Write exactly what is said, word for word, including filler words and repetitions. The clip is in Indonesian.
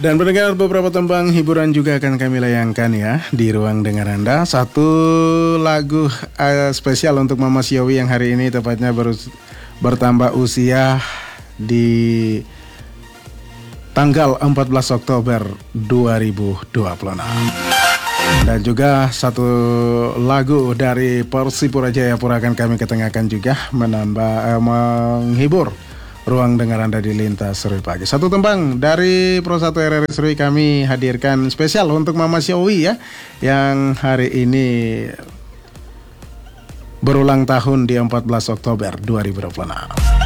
Dan pendengar, beberapa tembang hiburan juga akan kami layangkan ya di ruang dengar Anda. Satu lagu uh, spesial untuk Mama Siowi yang hari ini tepatnya baru bertambah usia di tanggal empat belas Oktober dua ribu dua puluh enam. Dan juga satu lagu dari Persipura Jayapura akan kami ketengahkan juga menambah eh, menghibur ruang dengar Anda di Lintas Serui Pagi. Satu tembang dari Pro satu R R I Serui kami hadirkan spesial untuk Mama Siowi ya, yang hari ini berulang tahun di empat belas Oktober dua ribu dua puluh enam.